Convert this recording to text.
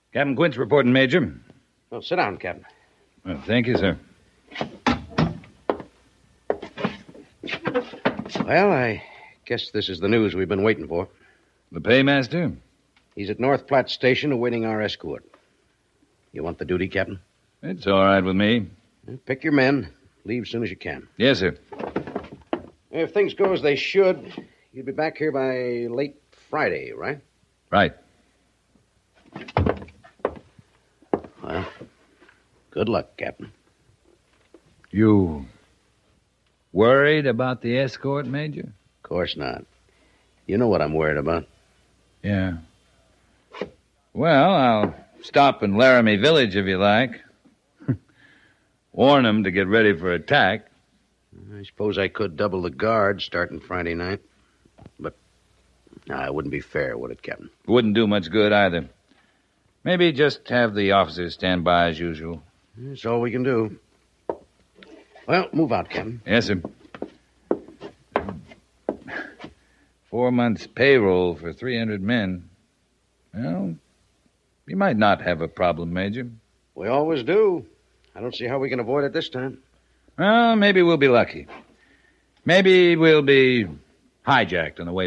Captain Quint's reporting, Major. Oh, sit down, Captain. Well, thank you, sir. Well, I guess this is the news we've been waiting for. The paymaster? He's at North Platte Station awaiting our escort. You want the duty, Captain? It's all right with me. Pick your men. Leave as soon as you can. Yes, sir. If things go as they should, you'll be back here by late Friday, right? Right. Well, good luck, Captain. You worried about the escort, Major? Of course not. You know what I'm worried about. Yeah. Well, I'll stop in Laramie Village if you like. Warn them to get ready for attack. I suppose I could double the guard starting Friday night. But, it wouldn't be fair, would it, Captain? Wouldn't do much good either. Maybe just have the officers stand by as usual. That's all we can do. Well, move out, Captain. Yes, sir. 4 months' payroll for 300 men. Well, you might not have a problem, Major. We always do. I don't see how we can avoid it this time. Well, maybe we'll be lucky. Maybe we'll be hijacked on the way